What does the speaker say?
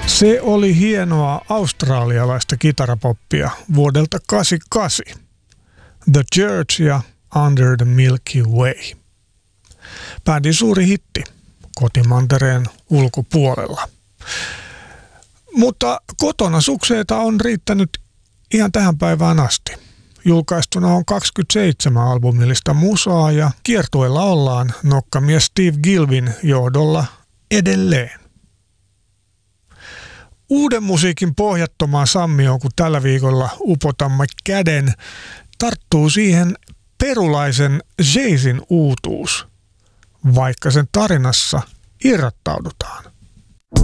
Se oli hienoa australialaista kitarapoppia vuodelta 1988. The Church ja Under the Milky Way. Bändin suuri hitti kotimantereen ulkopuolella. Mutta kotona sukseita on riittänyt ihan tähän päivään asti. Julkaistuna on 27 albumillista musaa ja kiertueella ollaan nokkamies Steve Gilbin johdolla edelleen. Uuden musiikin pohjattomaan sammioon, kun tällä viikolla upotamme käden, tarttuu siihen perulaisen Jaysin uutuus, vaikka sen tarinassa irrottaudutaan.